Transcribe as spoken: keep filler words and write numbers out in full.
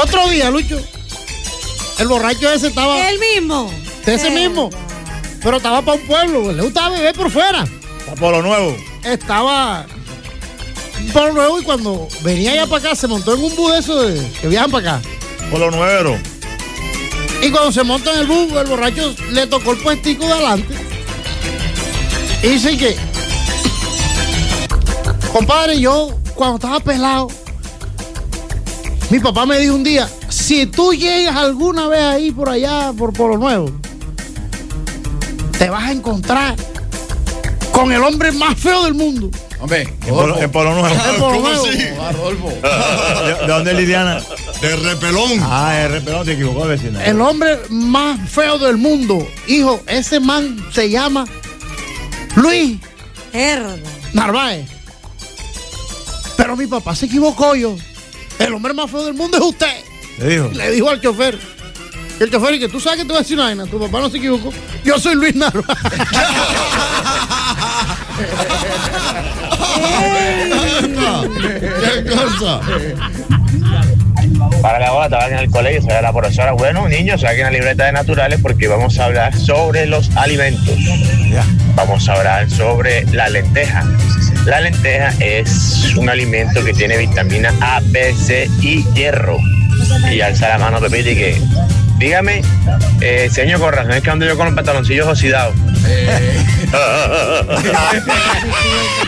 otro día, Lucho, el borracho ese estaba... El mismo. Ese mismo. Pero estaba para un pueblo, le gustaba beber por fuera. Para Polo Nuevo. Estaba en Polo Nuevo y cuando venía ya para acá se montó en un bus de esos de, que viajan para acá. Polo Nuevo. Y cuando se monta en el bus, el borracho le tocó el puestico de adelante. Y dice que, compadre, yo cuando estaba pelado, mi papá me dijo un día, si tú llegas alguna vez ahí por allá, por Polo Nuevo, te vas a encontrar con el hombre más feo del mundo. Hombre, en Polo, en Polo Nuevo. En Polo Nuevo. ¿Cómo así? Adolfo. ¿De, ¿De dónde es Liliana? De Repelón. Ah, de Repelón, te equivocó, vecina. El hombre más feo del mundo. Hijo, ese man se llama Luis Herda. Narváez. Pero mi papá se equivocó yo. El hombre más feo del mundo es usted. Le dijo. Le dijo al chofer. Y el chofer, y que tú sabes que te voy a decir una vaina. Tu papá no se equivocó. Yo soy Luis Narváez. ¿Qué cosa? Para la hora estaba en el colegio, soy la profesora. Bueno, niños, aquí en la libreta de naturales porque vamos a hablar sobre los alimentos. Ya. Vamos a hablar sobre la lenteja. La lenteja es un alimento que tiene vitamina A, B, C y hierro. Y alza la mano, Pepito, y que dígame, eh, señor, con razón es que ando yo con los pantaloncillos oxidados. Eh.